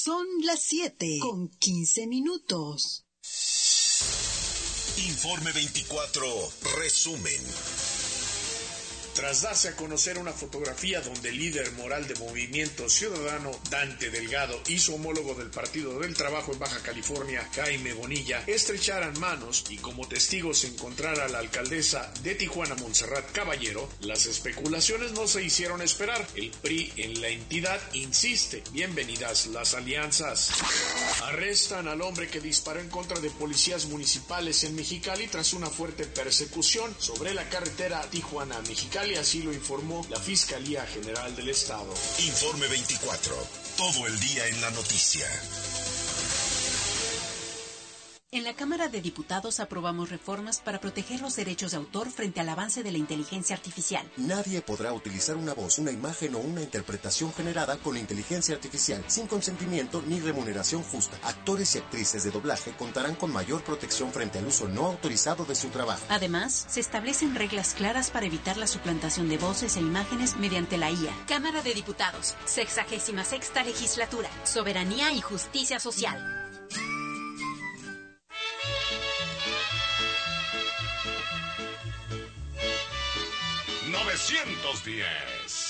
Son las 7:15. Informe 24, resumen. Tras darse a conocer una fotografía donde el líder moral de Movimiento Ciudadano, Dante Delgado, y su homólogo del Partido del Trabajo en Baja California, Jaime Bonilla, estrecharan manos y como testigo se encontrara la alcaldesa de Tijuana, Montserrat Caballero, las especulaciones no se hicieron esperar. El PRI en la entidad insiste, bienvenidas las alianzas. Arrestan al hombre que disparó en contra de policías municipales en Mexicali tras una fuerte persecución sobre la carretera Tijuana-Mexicali. Así lo informó la Fiscalía General del Estado. Informe 24. Todo el día en la noticia. En la Cámara de Diputados aprobamos reformas para proteger los derechos de autor frente al avance de la inteligencia artificial. Nadie podrá utilizar una voz, una imagen o una interpretación generada con inteligencia artificial sin consentimiento ni remuneración justa. Actores y actrices de doblaje contarán con mayor protección frente al uso no autorizado de su trabajo. Además, se establecen reglas claras para evitar la suplantación de voces e imágenes mediante la IA. Cámara de Diputados, 66ª Legislatura. Soberanía y justicia social. 910.